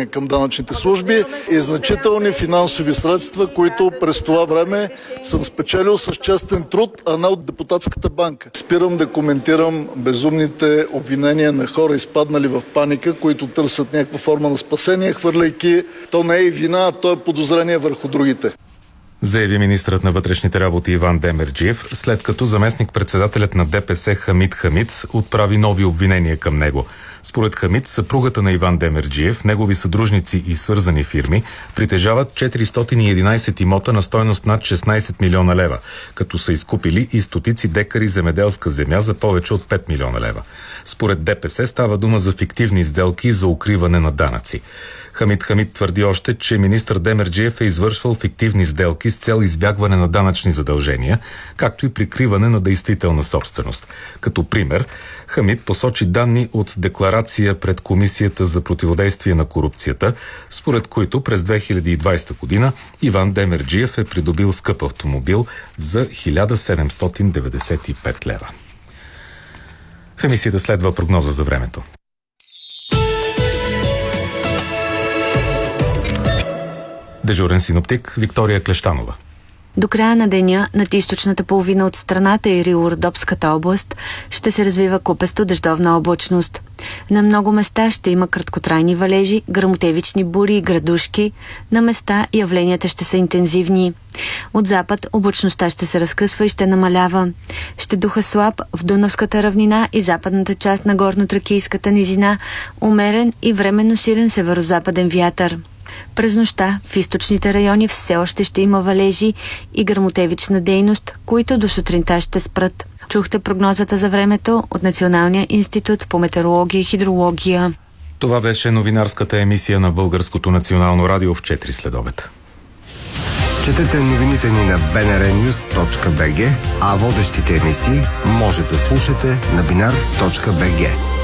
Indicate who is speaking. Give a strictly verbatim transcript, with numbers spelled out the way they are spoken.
Speaker 1: задължения към данъчните служби и значителни финансови средства, които през това време съм спечелил с честен труд, а не от депутатската банка. Спирам да коментирам безумните обвинения на хора, изпаднали в паника, които търсят някаква форма на спасение, хвърляйки то не е и вина, а то е подозрение върху другите.
Speaker 2: Заяви министърът на вътрешните работи Иван Демерджиев, след като заместник-председателят на ДПС Хамид Хамид отправи нови обвинения към него. Според Хамид, съпругата на Иван Демерджиев, негови съдружници и свързани фирми притежават четиристотин и единадесет имота на стойност над шестнадесет милиона лева, като са изкупили и стотици декари земеделска земя за повече от пет милиона лева. Според ДПС става дума за фиктивни сделки за укриване на данъци. Хамид Хамид твърди още, че министър Демерджиев е извършвал фиктивни сделки с цел избягване на данъчни задължения, както и прикриване на действителна собственост. Като пример, Хамид посочи данни от декларация пред Комисията за противодействие на корупцията, според които през две хиляди и двадесета година Иван Демерджиев е придобил скъп автомобил за хиляда седемстотин деветдесет и пет лева. В емисията следва прогноза за времето. Дежурен синоптик Виктория Клещанова.
Speaker 3: До края на деня над източната половина от страната и Рило-Родопската област ще се развива купесто дъждовна облачност. На много места ще има краткотрайни валежи, гръмотевични бури и градушки. На места явленията ще са интензивни. От запад облачността ще се разкъсва и ще намалява. Ще духа слаб в Дунавската равнина и западната част на горно-тракийската низина, умерен и временно силен северозападен вятър. През нощта в източните райони все още ще има валежи и гръмотевична дейност, които до сутринта ще спрат. Чухте прогнозата за времето от Националния институт по метеорология и хидрология.
Speaker 2: Това беше новинарската емисия на Българското национално радио в четири следобед.
Speaker 4: Четете новините ни на би ен ар нюз точка би джи, а водещите емисии може да слушате на бинар точка би джи.